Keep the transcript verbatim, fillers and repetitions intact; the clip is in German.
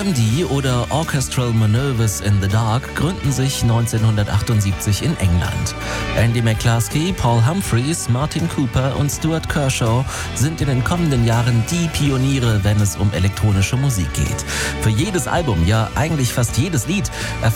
O M D oder Orchestral Manoeuvres in the Dark gründen sich neunzehnhundertachtundsiebzig in England. Andy McCluskey, Paul Humphreys, Martin Cooper und Stuart Kershaw sind in den kommenden Jahren die Pioniere, wenn es um elektronische Musik geht. Für jedes Album, ja eigentlich fast jedes Lied,